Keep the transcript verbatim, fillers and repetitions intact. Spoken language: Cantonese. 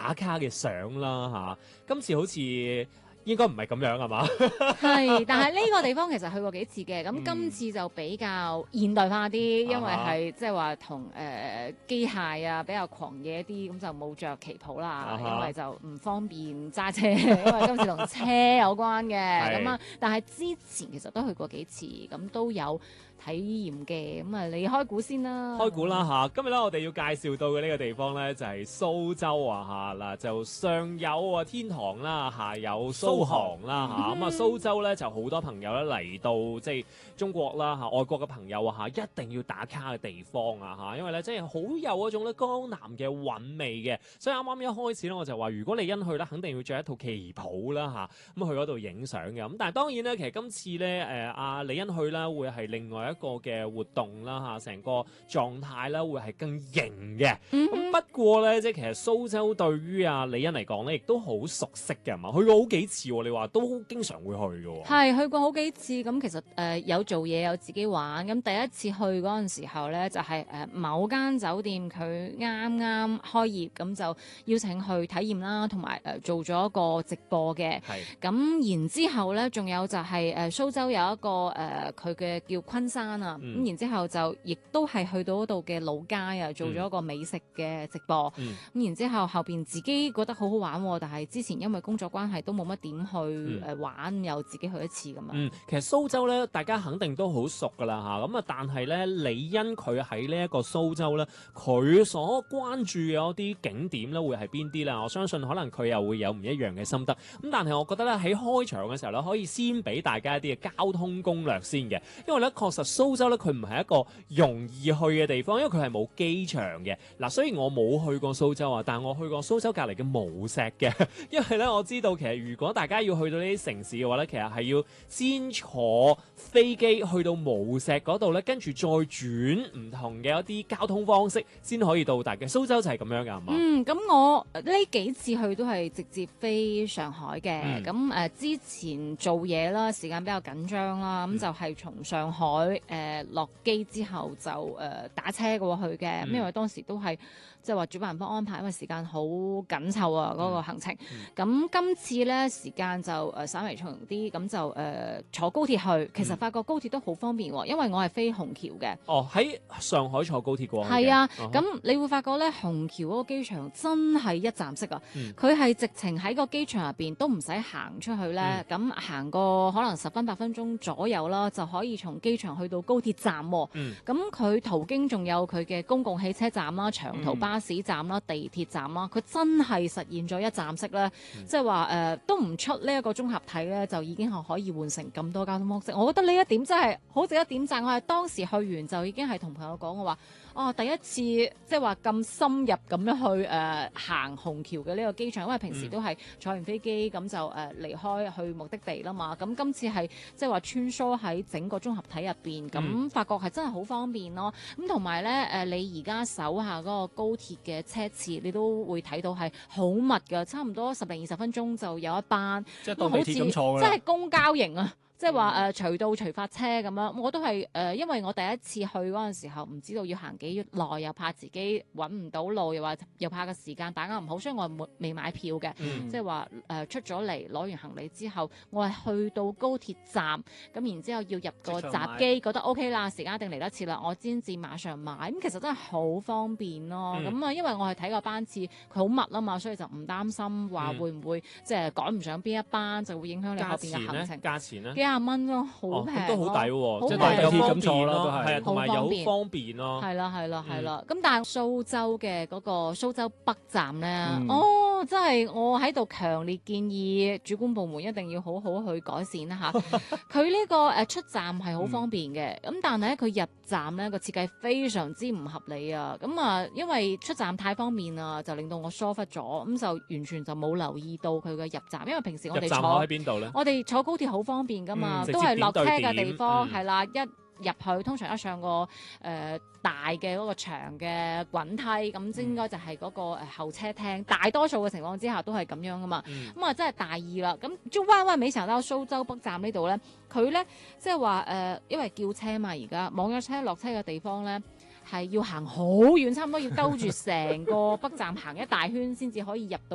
打卡嘅相啦嚇。今次好似應該唔係咁樣係嘛？ 係，但係呢個地方其實去過幾次嘅，咁今次就比較現代化啲，因為係即係話同誒機械啊比較狂野啲，咁就冇着旗袍啦，因為就唔方便揸車，因為今次同車有關嘅，咁啊，但係之前其實都去過幾次，咁都有體驗嘅，咁啊，你開估先啦。 開估啦嚇，今日咧我哋要介紹到嘅呢個地方咧就係蘇州啊嚇，嗱就上有啊天堂啦，下有蘇杭啦嚇，咁啊蘇州咧就好多朋友咧嚟到即係中國啦嚇，外國嘅朋友啊嚇，一定要打卡嘅地方啊嚇，因為咧即係好有嗰種咧江南嘅韻味嘅，所以啱啱一開始咧我就話，如果李欣去咧，肯定要着一套旗袍啦嚇，咁去嗰度影相嘅，咁但係當然咧，其實今次咧誒阿李欣去咧會係另外一個嘅活動啦嚇，成個狀態咧會係更型嘅。咁、嗯、不過咧，即係其實蘇州對於阿李欣嚟講咧，亦都好熟悉嘅係嘛？去過好幾次喎，你話都經常會去嘅喎。 係去過好幾次，咁其實誒、呃、有做嘢有自己玩。咁第一次去嗰陣時候咧，就係、是、誒、呃、某間酒店佢啱啱開業，咁就邀請去體驗啦，同埋誒做咗一個直播嘅。係。咁然之後咧，仲有就係、是、誒、呃、蘇州有一個誒佢嘅叫昆山啊。咁、嗯、然之後就亦都係去到嗰度嘅老街啊，做咗一個美食嘅直播。咁、嗯、然之後後邊自己覺得好好玩，但係之前因為工作關係都冇乜點去誒玩，嗯、又自己去一次咁啊。 嗯，其實蘇州咧，大家肯定都好熟噶啦嚇。咁啊，但係咧，李欣佢喺呢一個蘇州咧，佢所關注嘅一啲景點咧，會係邊啲咧？我相信可能佢又會有唔一樣嘅心得。咁但係我覺得咧，喺開場嘅時候咧，可以先俾大家一啲嘅交通攻略先嘅，因為咧確實蘇州咧佢唔係一個容易去嘅地方，因為佢係冇機場嘅。嗱，雖然我冇去過蘇州啊，但係我去過蘇州隔離嘅無錫嘅，因為咧我知道其實如果大家要去到呢啲城市嘅話咧，其實係要先坐飛機去到無錫嗰度咧，跟住再轉唔同嘅一啲交通方式先可以到達嘅。蘇州就係咁樣㗎，係嘛？ 嗯，咁我呢幾次去都係直接飛上海嘅。咁、嗯、誒、呃、之前做嘢啦，時間比較緊張啦，咁、嗯、就係、是、從上海誒落機之後就誒、呃、打車過去嘅、嗯，因為當時都係即係話主辦方安排，因為時間好緊湊啊嗰、那個行程。咁、嗯、今次咧時間就誒、呃、稍微長啲，咁就誒、呃、坐高鐵去。其實發覺高鐵都好方便喎，因為我係飛虹橋嘅。 哦，喺上海坐高鐵過去嘅。 係啊，咁、uh-huh. 你會發覺咧，虹橋嗰個機場真係一站式啊！佢、嗯、係直情喺個機場入邊都唔使行出去咧，咁、嗯、行個可能十分八分鐘左右啦，就可以從機場去到高鐵站。咁、嗯、佢途經仲有佢嘅公共汽車站啦、長途巴士站啦、嗯、地鐵站啦，佢真係實現咗一站式咧，即係話誒都唔出呢一個綜合體咧，就已經係可以換成咁多交通方式。我覺得呢一點真係好值得點讚。我係當時去完就已經係同朋友講，我話哦，第一次即係話咁深入咁樣去誒、呃、行虹橋嘅呢個機場，因為平時都係坐完飛機咁就誒、呃、離開去目的地啦嘛。咁今次係即係話穿梭喺整個綜合體入邊，咁、嗯、發覺係真係好方便咯。咁同埋咧誒，你而家手下嗰個高鐵嘅車次，你都會睇到係好密㗎，差唔多十零二十分鐘就有一班， 即係當地鐵咁坐㗎啦， 即係公交型啊！即係話誒隨到隨發車咁樣，我都係誒、呃，因為我第一次去嗰陣時候唔知道要行幾耐，又怕自己揾唔到路，又話又怕個時間打啱唔好，所以我係未買票嘅。嗯、即係話誒出咗嚟攞完行李之後，我係去到高鐵站，咁然之後要入個閘機，覺得 O K 啦，時間一定嚟得切啦，我先至馬上買。咁其實真係好方便咯。咁、嗯、啊，因為我係睇個班次佢好密啊嘛，所以就唔擔心話會唔會、嗯、即係趕唔上邊一班，就會影響你後邊嘅行程。 價錢咧？ 廿蚊咯，好平、哦， 都好抵喎， 即係大有方便咯， 係啊，同埋有方便咯， 係啦係啦係啦。咁、嗯、但係蘇州嘅嗰個蘇州北站咧、嗯，哦，真係我喺度強烈建議主管部門一定要好好去改善啦嚇。佢呢、呢個誒、呃、出站係好方便嘅，咁、嗯、但係咧佢入站咧個設計非常之唔合理啊。咁啊，因為出站太方便啊，就令到我疏忽咗，咁就完全就冇留意到佢嘅入站。因為平時我哋坐喺邊度咧？我哋坐高鐵好方便噶嘛。嗯、都係落車嘅地方，係、嗯、啦，一入去通常一上個誒、呃、大嘅嗰個長嘅滾梯，咁應該就係嗰個誒候車廳。大多數嘅情況之下都係咁樣噶嘛。咁、嗯、啊真係大意啦。咁就彎彎尾行到蘇州北站呢度咧，佢咧即係話誒，因為叫車嘛，而家網約車落車嘅地方咧係要行好遠，差唔多要兜住成個北站行一大圈先至可以入到。